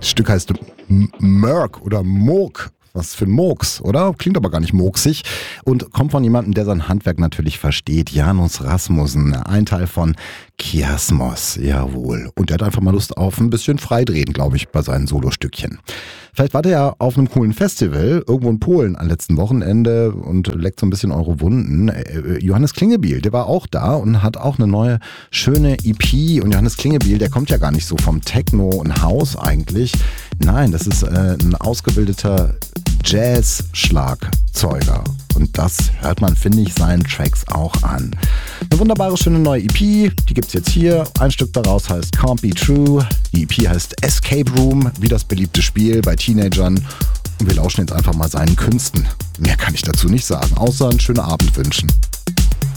Das Stück heißt Murk oder Murk. Was für ein Murks, oder? Klingt aber gar nicht murksig. Und kommt von jemandem, der sein Handwerk natürlich versteht. Janus Rasmussen, ein Teil von Kiasmos, jawohl. Und der hat einfach mal Lust auf ein bisschen Freidrehen, glaube ich, bei seinen Solostückchen. Vielleicht war der ja auf einem coolen Festival, irgendwo in Polen am letzten Wochenende und leckt so ein bisschen eure Wunden. Johannes Klingebiel, der war auch da und hat auch eine neue, schöne EP. Und Johannes Klingebiel, der kommt ja gar nicht so vom Techno und House eigentlich. Nein, das ist ein ausgebildeter Jazz-Schlagzeuger. Und das hört man, finde ich, seinen Tracks auch an. Eine wunderbare, schöne neue EP, die gibt's jetzt hier. Ein Stück daraus heißt Can't Be True. Die EP heißt Escape Room, wie das beliebte Spiel bei Teenagern. Und wir lauschen jetzt einfach mal seinen Künsten. Mehr kann ich dazu nicht sagen, außer einen schönen Abend wünschen.